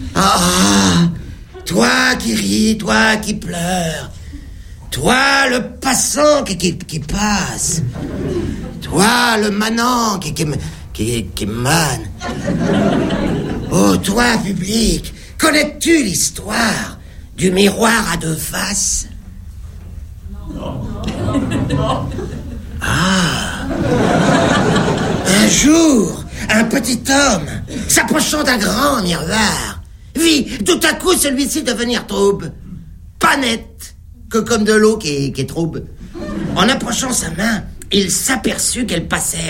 Toi qui ris, toi qui pleures. Toi, le passant qui passe. Toi, le manant qui mane. Oh, toi, public, connais-tu l'histoire du miroir à 2 faces? Un jour, un petit homme, s'approchant d'un grand miroir, vit tout à coup celui-ci devenir trouble. Pas net, que comme de l'eau qui est trouble. En approchant sa main, il s'aperçut qu'elle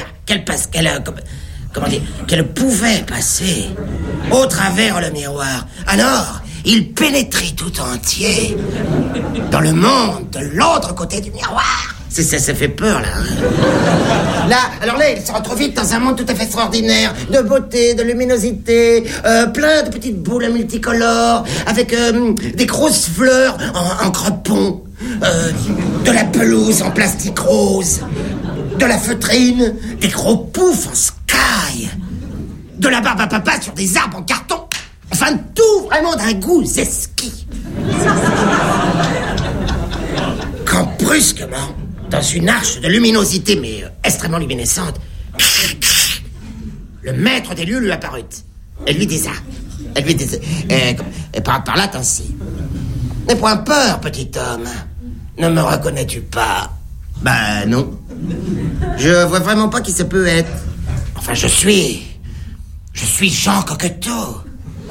pouvait passer au travers le miroir. Alors, il pénétrait tout entier dans le monde de l'autre côté du miroir. Ça fait peur, là. Alors là, il se retrouve vite dans un monde tout à fait extraordinaire, de beauté, de luminosité, plein de petites boules multicolores, avec des grosses fleurs en crepon, de la pelouse en plastique rose, de la feutrine, des gros poufs en sky, de la barbe à papa sur des arbres en carton. Enfin, tout vraiment d'un goût zesqui. Quand brusquement, dans une arche de luminosité, mais extrêmement luminescente, le maître des lieux lui apparut. Elle lui disait, par là ainsi. N'aie point peur, petit homme. Ne me reconnais-tu pas? Ben non. Je vois vraiment pas qui ça peut être. Enfin, je suis Jean Coqueteau.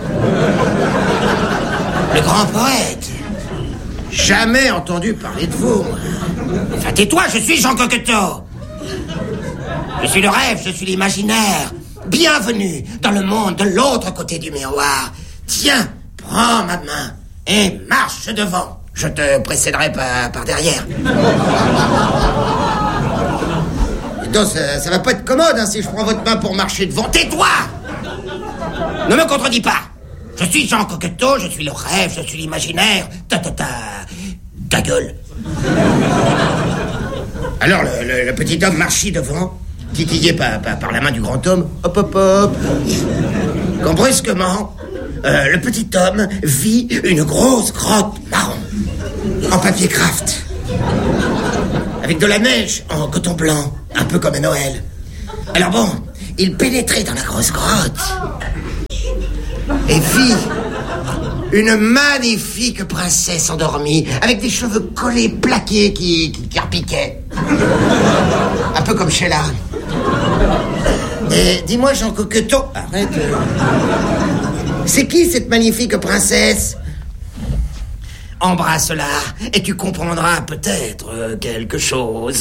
Le grand poète. Jamais entendu parler de vous. Enfin, tais-toi, je suis Jean Coqueteau. Je suis le rêve, je suis l'imaginaire. Bienvenue dans le monde de l'autre côté du miroir. Tiens, prends ma main et marche devant. Je te précéderai par derrière. Donc, ça va pas être commode, hein, si je prends votre main pour marcher devant. Tais-toi! Ne me contredis pas. Je suis Jean Coqueteau, je suis le rêve, je suis l'imaginaire. Ta gueule. Alors, le petit homme marchit devant, titillé par la main du grand homme. Hop. Quand brusquement, le petit homme vit une grosse grotte marron, en papier craft, avec de la neige en coton blanc, un peu comme à Noël. Alors bon, il pénétrait dans la grosse grotte et vit une magnifique princesse endormie avec des cheveux collés, plaqués qui repiquaient. Un peu comme Sheila. Et dis-moi, Jean Coquetot, arrête. C'est qui cette magnifique princesse? Embrasse-la et tu comprendras peut-être quelque chose.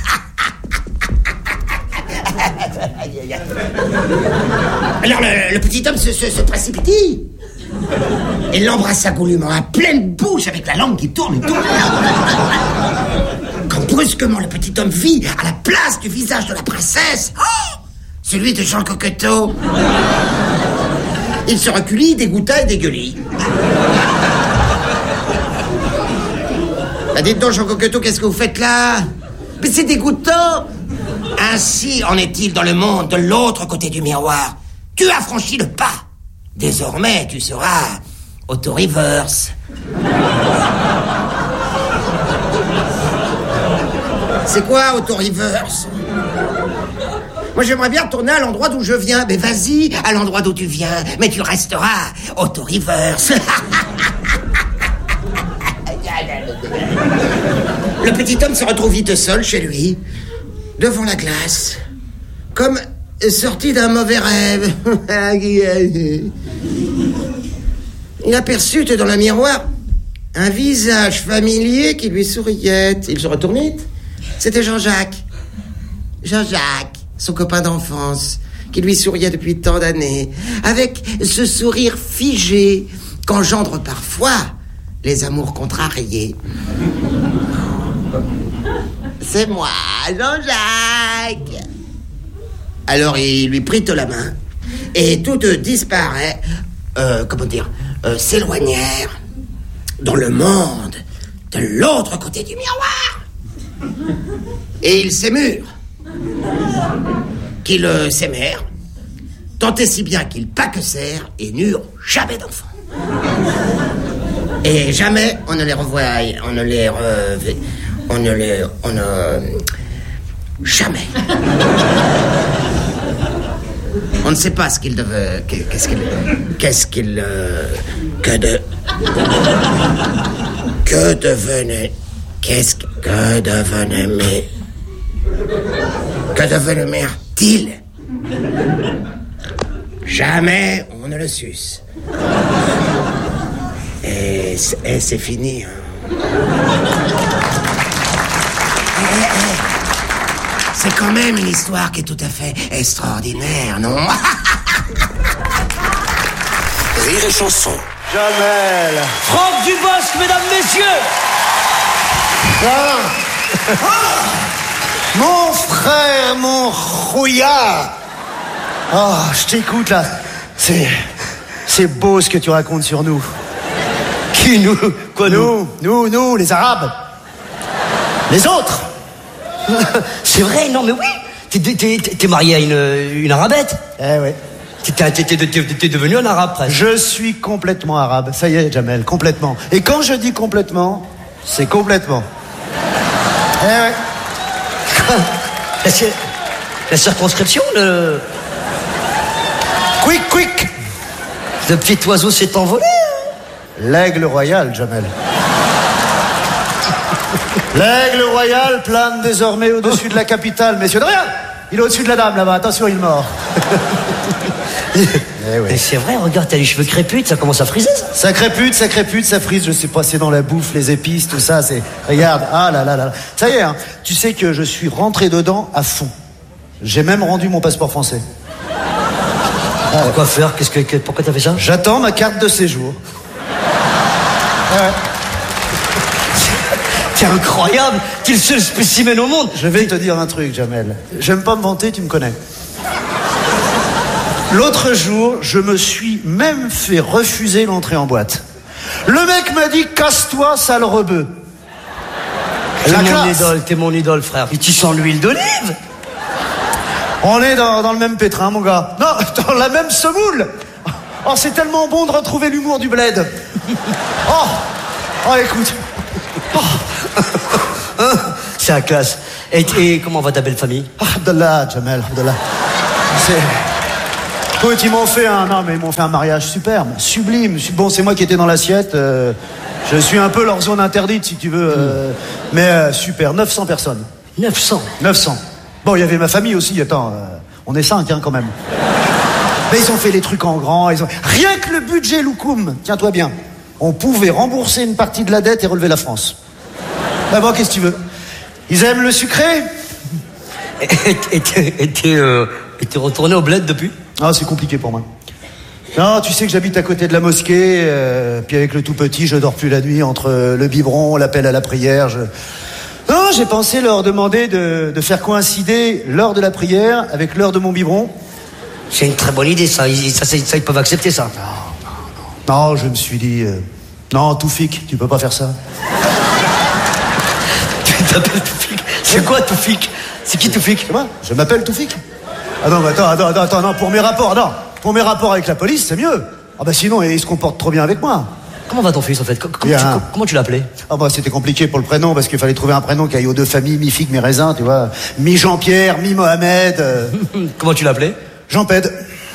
Alors le petit homme se précipite. Il l'embrassa goulûment à pleine bouche avec la langue qui tourne et tourne. Quand brusquement le petit homme vit à la place du visage de la princesse, celui de Jean Coquetot, il se reculit, dégoûta et dégueulit. Dites donc, Jean Coquetot, qu'est-ce que vous faites là? Mais c'est dégoûtant. Ainsi en est-il dans le monde de l'autre côté du miroir. Tu as franchi le pas. Désormais, tu seras auto-reverse. C'est quoi, auto-reverse? Moi, j'aimerais bien retourner à l'endroit d'où je viens. Mais vas-y, à l'endroit d'où tu viens. Mais tu resteras auto-reverse. Le petit homme se retrouve vite seul chez lui, devant la glace, comme sorti d'un mauvais rêve. Il aperçut dans le miroir un visage familier qui lui souriait. Il se retournait. C'était Jean-Jacques. Jean-Jacques, son copain d'enfance, qui lui souriait depuis tant d'années, avec ce sourire figé qu'engendre parfois les amours contrariés. C'est moi, Jean-Jacques. Alors il lui prit la main et toutes disparaît, s'éloignèrent dans le monde de l'autre côté du miroir. Et ils s'émurent, qu'ils s'aimèrent, tant et si bien qu'ils paquecèrent et n'eurent jamais d'enfants. Et jamais on ne les revoit, jamais. On ne sait pas ce qu'il devait... Que devenir-t-il? Jamais on ne le suce. Et c'est fini. C'est quand même une histoire qui est tout à fait extraordinaire, non? Rire et chanson. Jamel. Franck Dubosc, mesdames, messieurs. Mon frère, mon rouillard. Oh, je t'écoute là. C'est beau ce que tu racontes sur nous. Qui, nous? Quoi, nous? Nous, les Arabes. Les autres. C'est vrai, non mais oui. T'es marié à une arabette. Eh ouais. T'es devenu un arabe presque. Je suis complètement arabe. Ça y est, Jamel, complètement. Et quand je dis complètement, c'est complètement. Eh ouais. La circonscription, le... Quick. Le petit oiseau s'est envolé. L'aigle royal, Jamel. L'aigle royal plane désormais au-dessus de la capitale. Messieurs, de rien. Il est au-dessus de la dame, là-bas. Attention, il est mort. Eh ouais. C'est vrai, regarde, t'as les cheveux crépus, ça commence à friser, ça. Ça crépute, ça frise, je sais pas, c'est dans la bouffe, les épices, tout ça, c'est... Regarde, ah là là là. Ça y est, hein, tu sais que je suis rentré dedans à fond. J'ai même rendu mon passeport français. Pourquoi faire? Pourquoi t'as fait ça? J'attends ma carte de séjour. Ouais. T'es incroyable, t'es le seul spécimen au monde. Je vais te dire un truc, Jamel. J'aime pas me vanter, tu me connais. L'autre jour, je me suis même fait refuser l'entrée en boîte. Le mec m'a dit, casse-toi, sale rebeu. T'es mon idole, frère. Et tu sens l'huile d'olive. On est dans le même pétrin, mon gars. Non, dans la même semoule. Oh, c'est tellement bon de retrouver l'humour du bled. Oh, écoute. C'est la classe. Et comment va ta belle famille? Abdallah, Jamel, Abdallah. Écoute, ils m'ont fait un mariage superbe, sublime. Bon, c'est moi qui étais dans l'assiette. Je suis un peu leur zone interdite, si tu veux. Mais super, 900 personnes. 900. Bon, il y avait ma famille aussi, attends. On est 5, hein, quand même. Mais ils ont fait les trucs en grand. Rien que le budget Loukoum, tiens-toi bien. On pouvait rembourser une partie de la dette et relever la France. Bah bon, qu'est-ce que tu veux? Ils aiment le sucré? Et t'es retourné au bled depuis? Ah, c'est compliqué pour moi. Non, tu sais que j'habite à côté de la mosquée, puis avec le tout petit, je dors plus la nuit entre le biberon, l'appel à la prière. Non, j'ai pensé leur demander de faire coïncider l'heure de la prière avec l'heure de mon biberon. C'est une très bonne idée, ça. Ils peuvent accepter ça. Non, je me suis dit... non, Toufik, tu peux pas faire ça. Tu t'appelles Toufik? C'est quoi Toufik? C'est qui Toufik? C'est moi, je m'appelle Toufik. Ah non, mais attends, non, pour mes rapports avec la police, c'est mieux. Ah bah sinon, il se comporte trop bien avec moi. Comment va ton fils, en fait? Comment tu l'appelais? Ah bah c'était compliqué pour le prénom, parce qu'il fallait trouver un prénom qui aille aux deux familles, mi-figue, mi-raisin, tu vois. Mi-Jean-Pierre, mi-Mohamed. Comment tu l'appelais? Jean-Ped.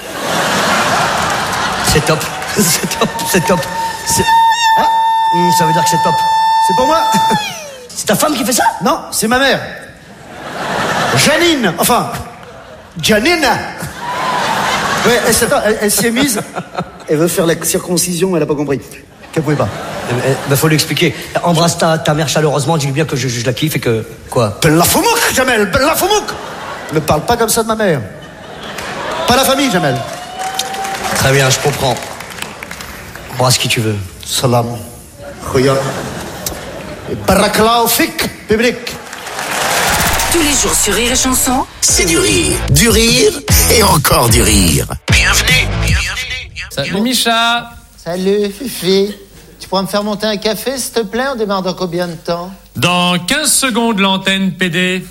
C'est top. C'est top. Ah, ça veut dire que c'est top. C'est pour moi. C'est ta femme qui fait ça? Non, c'est ma mère. Janine. Enfin, Janine. Ouais, elle s'y est mise. Elle veut faire la circoncision, elle a pas compris. Qu'elle pouvait pas. Faut lui expliquer. Embrasse ta mère chaleureusement, dis-lui bien que je la kiffe et que... Quoi? Bella Foumouk, Jamel, Bella Foumouk. Ne parle pas comme ça de ma mère. Pas la famille, Jamel. Très bien, je comprends. Embrasse qui tu veux. Salam. Khoya. Et barakallahu fik, public. Tous les jours sur Rire et Chanson, C'est du rire et encore du rire. Bienvenue. Salut Micha. Salut Fifi. Tu pourrais me faire monter un café s'il te plaît? On démarre dans combien de temps? Dans 15 secondes l'antenne PD.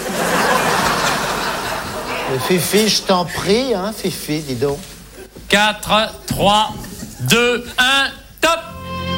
Fifi, je t'en prie, hein, Fifi, dis donc. 4, 3, 2, 1, top.